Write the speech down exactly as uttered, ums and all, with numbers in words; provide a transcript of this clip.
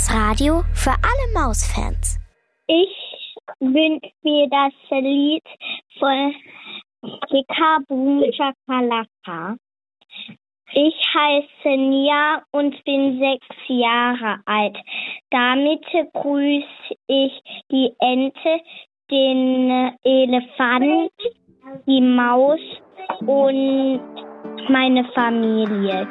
Das Radio für alle Mausfans. Ich wünsche mir das Lied von Kika Boom Chakalaka. Ich heiße Nia und bin sechs Jahre alt. Damit grüße ich die Ente, den Elefant, die Maus und meine Familie.